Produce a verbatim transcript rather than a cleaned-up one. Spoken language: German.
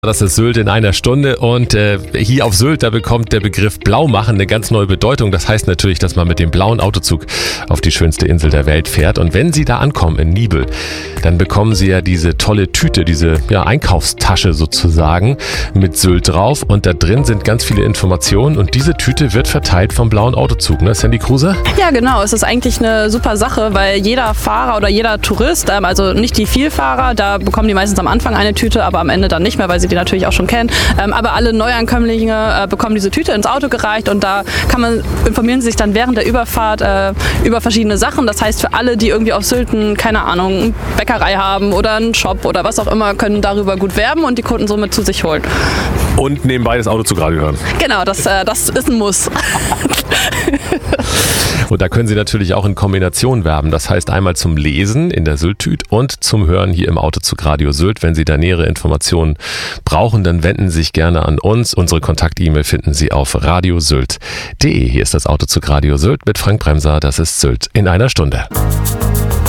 Das ist Sylt in einer Stunde und äh, hier auf Sylt, da bekommt der Begriff Blaumachen eine ganz neue Bedeutung. Das heißt natürlich, dass man mit dem blauen Autozug auf die schönste Insel der Welt fährt. Und wenn Sie da ankommen in Niebel, dann bekommen Sie ja diese tolle Tüte, diese ja, Einkaufstasche sozusagen mit Sylt drauf. Und da drin sind ganz viele Informationen und diese Tüte wird verteilt vom blauen Autozug, ne Sandy Kruse? Ja genau, es ist eigentlich eine super Sache, weil jeder Fahrer oder jeder Tourist, ähm, also nicht die Vielfahrer, da bekommen die meistens am Anfang eine Tüte, aber am Ende dann nicht mehr, weil sie die natürlich auch schon kennen. Ähm, aber alle Neuankömmlinge äh, bekommen diese Tüte ins Auto gereicht und da kann man, informieren sie sich dann während der Überfahrt äh, über verschiedene Sachen. Das heißt, für alle, die irgendwie auf Sylt, keine Ahnung, eine Bäckerei haben oder einen Shop oder was auch immer, können darüber gut werben und die Kunden somit zu sich holen. Und nebenbei das Autozugradio hören. Genau, das, äh, das ist ein Muss. Und da können Sie natürlich auch in Kombination werben. Das heißt einmal zum Lesen in der Sylt-Tüte und zum Hören hier im Autozugradio Sylt. Wenn Sie da nähere Informationen brauchen, dann wenden Sie sich gerne an uns. Unsere Kontakt-E-Mail finden Sie auf radiosylt punkt de. Hier ist das Autozugradio Sylt mit Frank Bremser. Das ist Sylt in einer Stunde.